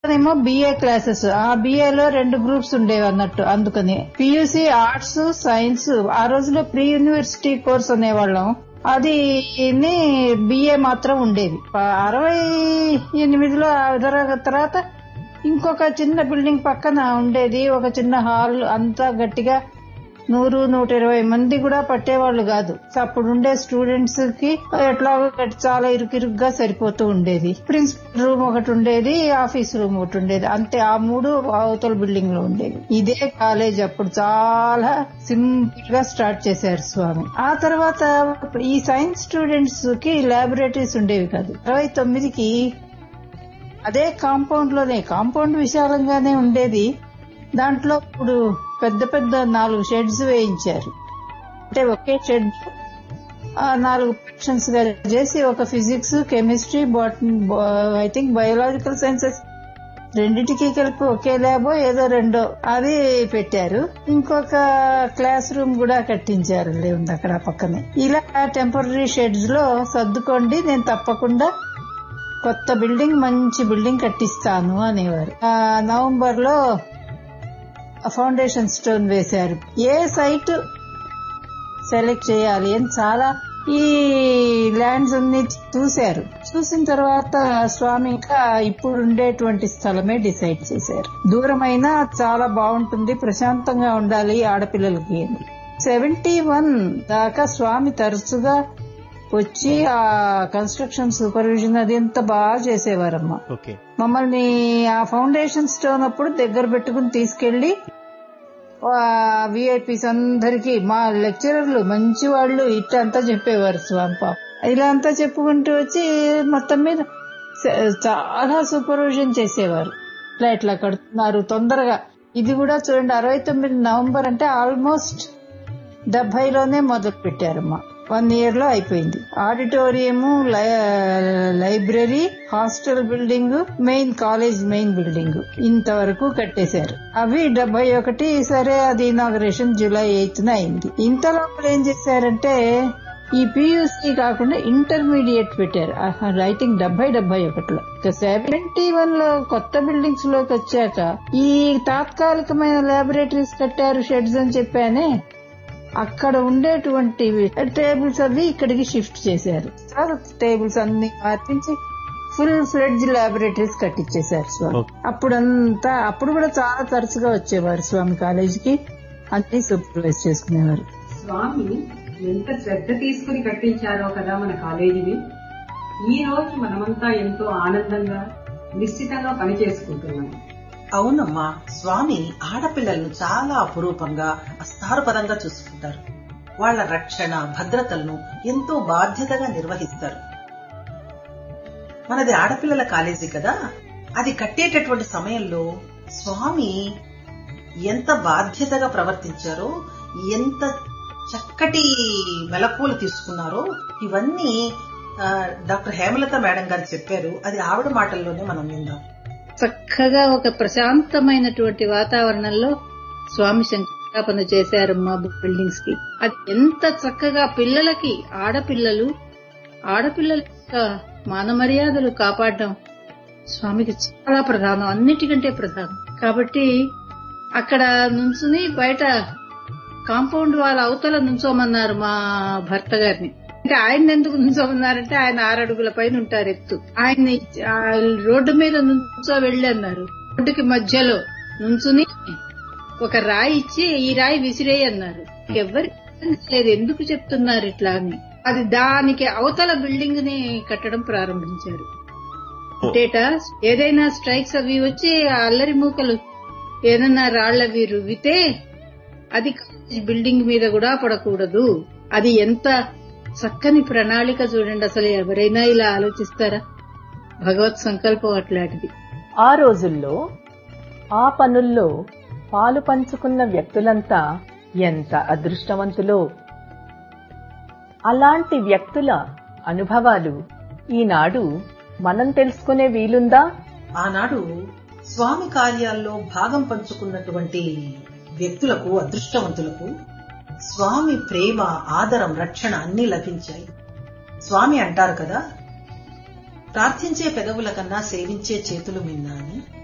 ఏమో BA classes. ఆ బిఏలో 2 groups ఉండేవి అన్నట్టు. అందుకని పియూసీ ఆర్ట్స్ సైన్స్. ఆ రోజులో ప్రీ యూనివర్సిటీ కోర్స్ అనేవాళ్ళం. అది బిఏ మాత్రం ఉండేది. 68లో తర్వాత ఇంకొక చిన్న బిల్డింగ్ పక్కన ఉండేది ఒక చిన్న హాల్. అంతా గట్టిగా 100-120 మంది కూడా పట్టేవాళ్లు కాదు. అప్పుడు ఉండే స్టూడెంట్స్ కి ఎట్లాగో చాలా ఇరుకిరుగ్గా సరిపోతూ ఉండేది. ప్రిన్సిపల్ రూమ్ ఒకటి ఉండేది, ఆఫీస్ రూమ్ ఒకటి ఉండేది. అంతే. ఆ 3 అవతల బిల్డింగ్ లో ఉండేది. ఇదే కాలేజ్. అప్పుడు చాలా సింపుల్ గా స్టార్ట్ చేశారు స్వామి. ఆ తర్వాత ఈ సైన్స్ స్టూడెంట్స్ కి ల్యాబొరేటరీస్ ఉండేవి కాదు. 69కి అదే కాంపౌండ్ విశాలంగానే ఉండేది. దాంట్లో ఇప్పుడు పెద్ద 4 షెడ్స్ వేయించారు. అంటే ఒకే షెడ్ 4 సెక్షన్స్ గా చేసి ఒక physics, chemistry, botany, I think biological sciences రెండింటికి కలిపి ఒకే ల్యాబ్ ఏదో 2 అది పెట్టారు. ఇంకొక క్లాస్ రూమ్ కూడా కట్టించారు ఉంది అక్కడ పక్కనే. ఇలా టెంపరరీ షెడ్స్ లో సర్దుకోండి, నేను తప్పకుండా కొత్త బిల్డింగ్, మంచి బిల్డింగ్ కట్టిస్తాను అనేవారు. నవంబర్ లో ఫౌండేషన్ స్టోన్ వేశారు. ఏ సైట్ సెలెక్ట్ చేయాలి అని చాలా ఈ ల్యాండ్స్ అన్ని చూశారు. చూసిన తర్వాత స్వామి ఇంకా ఇప్పుడు ఉండేటువంటి స్థలమే డిసైడ్ చేశారు. దూరమైనా చాలా బాగుంటుంది, ప్రశాంతంగా ఉండాలి ఆడపిల్లలకి. 71 దాకా స్వామి తరచుగా వచ్చి ఆ కన్స్ట్రక్షన్ సూపర్విజన్ అది ఎంత బాగా చేసేవారమ్మా. మమ్మల్ని ఆ ఫౌండేషన్ స్టోన్ అప్పుడు దగ్గర పెట్టుకుని తీసుకెళ్లి విఐపీస్ అందరికి, మా లెక్చరర్లు మంచి వాళ్ళు ఇట్టంతా చెప్పేవారు స్వామి. పాప ఇలా అంతా చెప్పుకుంటూ వచ్చి మొత్తం మీద చాలా సూపర్విజన్ చేసేవారు. ఇట్లా కడుతున్నారు తొందరగా. ఇది కూడా చూడండి, 69 నవంబర్ అంటే ఆల్మోస్ట్ 70లోనే మొదలు పెట్టారమ్మా. 1 year లో అయిపోయింది. Auditorium, library, hostel building, college main building ఇంతవరకు కట్టేశారు. అవి 71. సరే, అది ఇనాగరేషన్ July 8న అయింది. ఇంతలోపల ఏం చేశారంటే ఈ పియూసీ కాకుండా ఇంటర్మీడియట్ పెట్టారు. I think 70-71లో. 71లో కొత్త బిల్డింగ్స్ లోకి వచ్చాక ఈ తాత్కాలికమైన ల్యాబొరేటరీస్ కట్టారు, షెడ్స్ అని చెప్పానే. అక్కడ ఉండేటువంటి టేబుల్స్ అవి ఇక్కడికి షిఫ్ట్ చేశారు. టేబుల్స్ అన్ని మార్పించి ఫుల్ ఫ్లెడ్జ్ ల్యాబొరేటరీస్ కట్టించేశారు స్వామి. అప్పుడు కూడా చాలా తరచుగా వచ్చేవారు స్వామి కాలేజీకి. అన్ని సూపర్వైజ్ చేసుకునేవారు. స్వామి ఎంత శ్రద్ధ తీసుకుని కట్టించారో కదా మన కాలేజీని. ఈ రోజు మనమంతా ఎంతో ఆనందంగా నిశ్చితంగా పని చేసుకుంటున్నాం. అవునమ్మా, స్వామి ఆడపిల్లలను చాలా అపురూపంగా, అస్తారపదంగా చూసుకుంటారు. వాళ్ల రక్షణ, భద్రతలను ఎంతో బాధ్యతగా నిర్వహిస్తారు. మనది ఆడపిల్లల కాలేజీ కదా, అది కట్టేటటువంటి సమయంలో స్వామి ఎంత బాధ్యతగా ప్రవర్తించారో, ఎంత చక్కటి మెలకువలు తీసుకున్నారో ఇవన్నీ డాక్టర్ హేమలత మేడం గారు చెప్పారు. అది ఆవిడ మాటల్లోనే మనం విందాం. చక్కగా ఒక ప్రశాంతమైనటువంటి వాతావరణంలో స్వామి శంకుస్థాపన చేశారమ్మా బిల్డింగ్స్ కి. అది ఎంత చక్కగా పిల్లలకి, ఆడపిల్లల యొక్క మాన మర్యాదలు కాపాడడం స్వామికి చాలా ప్రధానం, అన్నిటికంటే ప్రధానం. కాబట్టి అక్కడ నుంచుని బయట కాంపౌండ్ వాళ్ళ అవతల నుంచోమన్నారు మా భర్త గారిని. అంటే ఆయన ఎందుకు నుంచోమన్నారంటే ఆయన 6 అడుగుల పైన ఉంటారు ఎత్తు. ఆయన్ని రోడ్డు మీద నుంచో వెళ్ళన్నారు. రోడ్డుకి మధ్యలో నుంచుని ఒక రాయి ఇచ్చి ఈ రాయి విసిరేయి అన్నారు. ఎవరికి లేదు ఎందుకు చెప్తున్నారు ఇట్లా అని. అది దానికి అవతల బిల్డింగ్ ని కట్టడం ప్రారంభించారు. ఏదైనా స్ట్రైక్స్ అవి వచ్చి అల్లరి మూకలు ఏదన్నా రాళ్లవి రువ్వితే అది బిల్డింగ్ మీద కూడా పడకూడదు. అది ఎంత చక్కని ప్రణాళిక చూడండి. అసలు ఎవరైనా ఇలా ఆలోచిస్తారా? భగవత్ సంకల్పం అట్లాంటిది. ఆ రోజుల్లో ఆ పనుల్లో పాలు పంచుకున్న వ్యక్తులంతా ఎంత అదృష్టవంతులో. అలాంటి వ్యక్తుల అనుభవాలు ఈనాడు మనం తెలుసుకునే వీలుందా? ఆనాడు స్వామి కార్యాల్లో భాగం పంచుకున్నటువంటి వ్యక్తులకు, అదృష్టవంతులకు స్వామి ప్రేమ, ఆదరం, రక్షణ అన్నీ లభించాయి. స్వామి అంటారు కదా, ప్రార్థించే పెదవుల కన్నా సేవించే చేతులు మిన్నా అని.